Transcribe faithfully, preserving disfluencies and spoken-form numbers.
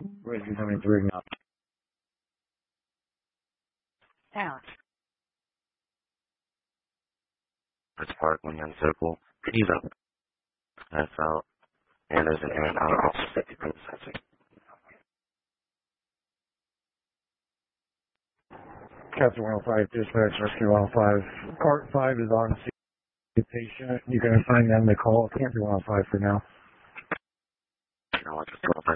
Where's you coming through now? Out. It's Parkland and Circle. He's up. That's out. And there's an in and out of fifty percent. Captain one oh five, dispatch, rescue one oh five. Cart five is on scene. Patient. You can assign them the call. Can't do one oh five for now. You know, I just